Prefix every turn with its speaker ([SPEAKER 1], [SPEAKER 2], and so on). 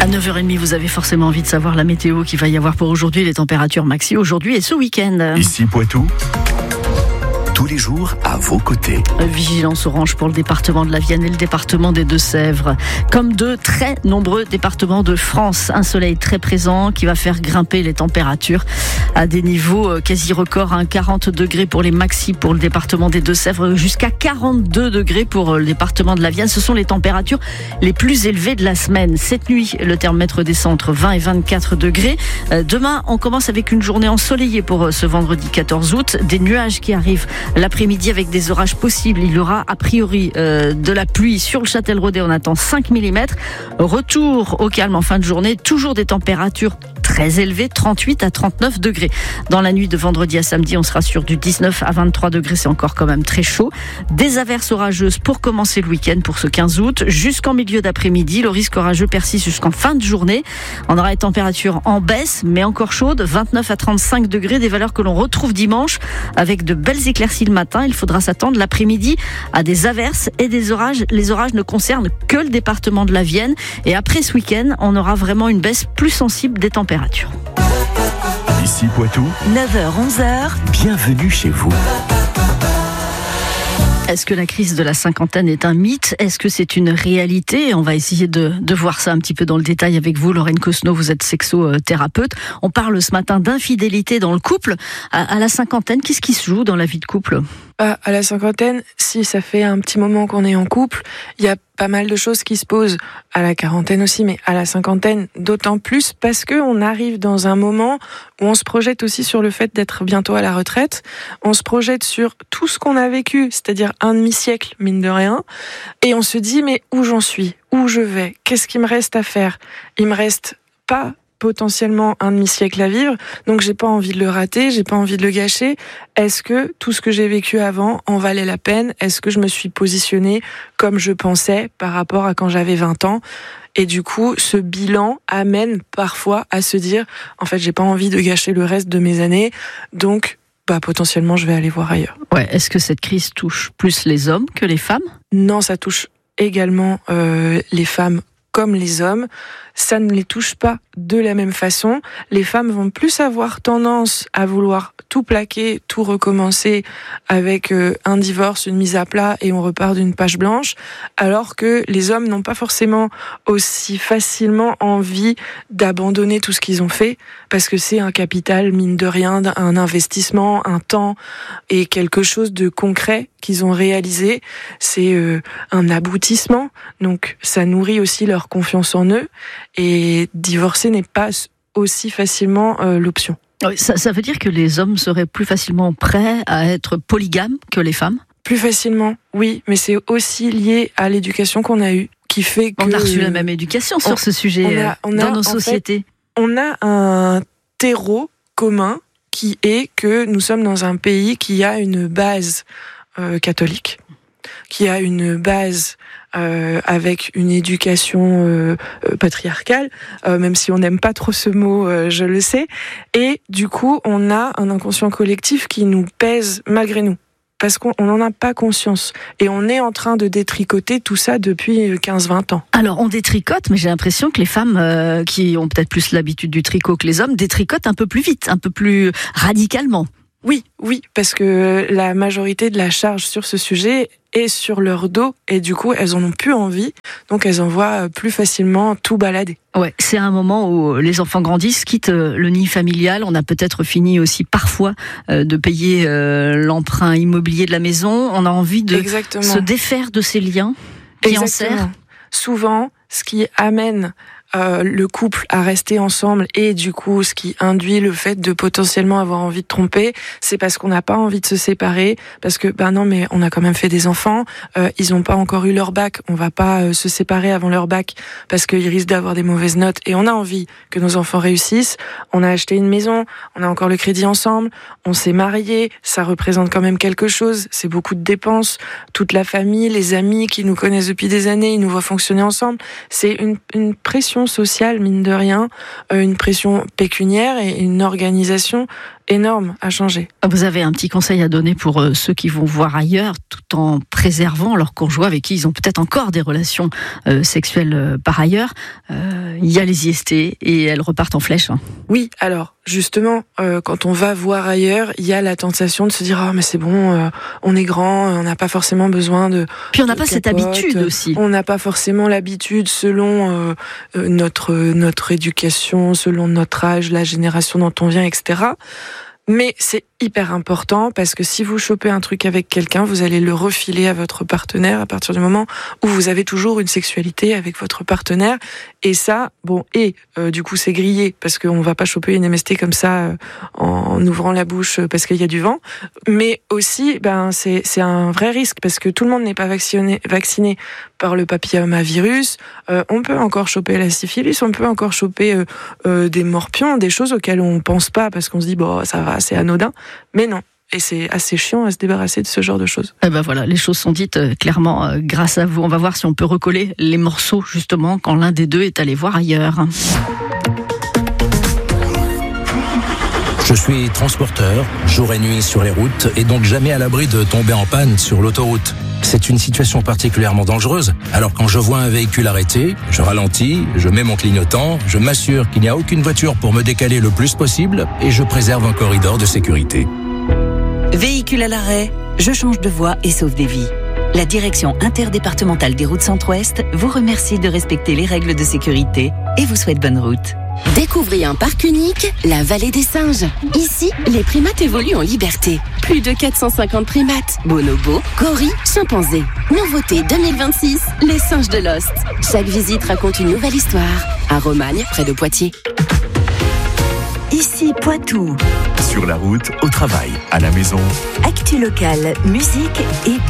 [SPEAKER 1] À 9h30, vous avez forcément envie de savoir la météo qu'il va y avoir pour aujourd'hui, les températures maxi aujourd'hui et ce week-end.
[SPEAKER 2] Ici Poitou, tous les jours à vos côtés.
[SPEAKER 1] Vigilance orange pour le département de la Vienne et le département des Deux-Sèvres. Comme de très nombreux départements de France, un soleil très présent qui va faire grimper les températures à des niveaux quasi records. 40 degrés pour les maxi pour le département des Deux-Sèvres, jusqu'à 42 degrés pour le département de la Vienne. Ce sont les températures les plus élevées de la semaine. Cette nuit, le thermomètre descend entre 20 et 24 degrés. Demain, on commence avec une journée ensoleillée pour ce vendredi 14 août. Des nuages qui arrivent l'après-midi avec des orages possibles. Il y aura a priori de la pluie sur le Châtelleraudais. On attend 5 mm. Retour au calme en fin de journée. Toujours des températures très élevées, 38 à 39 degrés. Dans la nuit de vendredi à samedi, on sera sur du 19 à 23 degrés. C'est encore quand même très chaud. Des averses orageuses pour commencer le week-end pour ce 15 août. Jusqu'en milieu d'après-midi, le risque orageux persiste jusqu'en fin de journée. On aura des températures en baisse, mais encore chaudes, 29 à 35 degrés, des valeurs que l'on retrouve dimanche avec de belles éclaircies le matin. Il faudra s'attendre l'après-midi à des averses et des orages. Les orages ne concernent que le département de la Vienne. Et après ce week-end, on aura vraiment une baisse plus sensible des températures.
[SPEAKER 2] Ici Poitou,
[SPEAKER 3] 9h-11h,
[SPEAKER 2] bienvenue chez vous.
[SPEAKER 1] Est-ce que la crise de la cinquantaine est un mythe ? Est-ce que c'est une réalité ? On va essayer de voir ça un petit peu dans le détail avec vous. Lorraine Cosno, vous êtes sexothérapeute. On parle ce matin d'infidélité dans le couple. À la cinquantaine, qu'est-ce qui se joue dans la vie de couple ?
[SPEAKER 4] À la cinquantaine, si ça fait un petit moment qu'on est en couple, il y a pas mal de choses qui se posent. À la quarantaine aussi, mais à la cinquantaine d'autant plus parce que on arrive dans un moment où on se projette aussi sur le fait d'être bientôt à la retraite. On se projette sur tout ce qu'on a vécu, c'est-à-dire un demi-siècle, mine de rien. Et on se dit, mais où j'en suis ? Où je vais ? Qu'est-ce qu'il me reste à faire ? Il me reste pas potentiellement un demi-siècle à vivre, donc j'ai pas envie de le rater, j'ai pas envie de le gâcher. Est-ce que tout ce que j'ai vécu avant en valait la peine ? Est-ce que je me suis positionnée comme je pensais par rapport à quand j'avais 20 ans ? Et du coup, ce bilan amène parfois à se dire, en fait, j'ai pas envie de gâcher le reste de mes années, donc potentiellement je vais aller voir ailleurs.
[SPEAKER 1] Ouais. Est-ce que cette crise touche plus les hommes que les femmes ?
[SPEAKER 4] Non, ça touche également les femmes comme les hommes. Ça ne les touche pas de la même façon. Les femmes vont plus avoir tendance à vouloir tout plaquer, tout recommencer avec un divorce, une mise à plat et on repart d'une page blanche, alors que les hommes n'ont pas forcément aussi facilement envie d'abandonner tout ce qu'ils ont fait, parce que c'est un capital, mine de rien, un investissement, un temps et quelque chose de concret qu'ils ont réalisé. C'est un aboutissement, donc ça nourrit aussi leur confiance en eux. Et divorcer n'est pas aussi facilement l'option.
[SPEAKER 1] Oui, ça veut dire que les hommes seraient plus facilement prêts à être polygames que les femmes ?
[SPEAKER 4] Plus facilement, oui, mais c'est aussi lié à l'éducation qu'on a eue, qui fait que...
[SPEAKER 1] On a reçu la même éducation sur ce sujet dans nos sociétés.
[SPEAKER 4] On a un terreau commun qui est que nous sommes dans un pays qui a une base catholique, qui a une base avec une éducation patriarcale, même si on n'aime pas trop ce mot, je le sais. Et du coup, on a un inconscient collectif qui nous pèse malgré nous, parce qu'on n'en a pas conscience. Et on est en train de détricoter tout ça depuis 15-20 ans.
[SPEAKER 1] Alors, on détricote, mais j'ai l'impression que les femmes qui ont peut-être plus l'habitude du tricot que les hommes détricotent un peu plus vite, un peu plus radicalement.
[SPEAKER 4] Oui, parce que la majorité de la charge sur ce sujet est sur leur dos et du coup, elles en ont plus envie, donc elles envoient plus facilement tout balader.
[SPEAKER 1] Ouais, c'est un moment où les enfants grandissent, quittent le nid familial. On a peut-être fini aussi parfois de payer l'emprunt immobilier de la maison. On a envie de se défaire de ces liens qui en serrent.
[SPEAKER 4] Souvent, ce qui amène le couple à rester ensemble et du coup ce qui induit le fait de potentiellement avoir envie de tromper, c'est parce qu'on n'a pas envie de se séparer, parce que non mais on a quand même fait des enfants, ils n'ont pas encore eu leur bac, on va pas se séparer avant leur bac parce qu'ils risquent d'avoir des mauvaises notes et on a envie que nos enfants réussissent, on a acheté une maison, on a encore le crédit ensemble, on s'est mariés, ça représente quand même quelque chose, c'est beaucoup de dépenses, toute la famille, les amis qui nous connaissent depuis des années, ils nous voient fonctionner ensemble, c'est une pression sociale, mine de rien, une pression pécuniaire et une organisation énorme à changer.
[SPEAKER 1] Vous avez un petit conseil à donner pour ceux qui vont voir ailleurs tout en préservant leurs conjoints avec qui ils ont peut-être encore des relations sexuelles par ailleurs. Il y a les IST et elles repartent en flèche.
[SPEAKER 4] Oui, alors justement, quand on va voir ailleurs, il y a la tentation de se dire « Ah, mais c'est bon, on est grand, on n'a pas forcément besoin de... »
[SPEAKER 1] Puis on n'a pas cette habitude aussi.
[SPEAKER 4] On n'a pas forcément l'habitude selon notre éducation, selon notre âge, la génération dont on vient, etc. Mais c'est hyper important parce que si vous chopez un truc avec quelqu'un, vous allez le refiler à votre partenaire à partir du moment où vous avez toujours une sexualité avec votre partenaire. Et ça, du coup c'est grillé parce qu'on va pas choper une MST comme ça en ouvrant la bouche parce qu'il y a du vent. Mais aussi, c'est un vrai risque parce que tout le monde n'est pas vacciné par le papillomavirus. On peut encore choper la syphilis, on peut encore choper des morpions, des choses auxquelles on pense pas parce qu'on se dit ça va, c'est anodin. Mais non. Et c'est assez chiant à se débarrasser de ce genre de choses.
[SPEAKER 1] Et voilà, les choses sont dites clairement grâce à vous. On va voir si on peut recoller les morceaux justement quand l'un des deux est allé voir ailleurs.
[SPEAKER 2] Je suis transporteur, jour et nuit sur les routes, et donc jamais à l'abri de tomber en panne sur l'autoroute. C'est une situation particulièrement dangereuse. Alors quand je vois un véhicule arrêté, je ralentis, je mets mon clignotant, je m'assure qu'il n'y a aucune voiture pour me décaler le plus possible, et je préserve un corridor de sécurité.
[SPEAKER 3] Véhicule à l'arrêt, je change de voie et sauve des vies. La direction interdépartementale des routes Centre-Ouest vous remercie de respecter les règles de sécurité et vous souhaite bonne route.
[SPEAKER 5] Découvrez un parc unique, la Vallée des Singes. Ici, les primates évoluent en liberté. Plus de 450 primates, bonobos, gorilles, chimpanzés. Nouveauté 2026, les singes de Lost. Chaque visite raconte une nouvelle histoire. À Romagne, près de Poitiers.
[SPEAKER 3] Ici Poitou.
[SPEAKER 2] Sur la route, au travail, à la maison.
[SPEAKER 3] Actu locale, musique et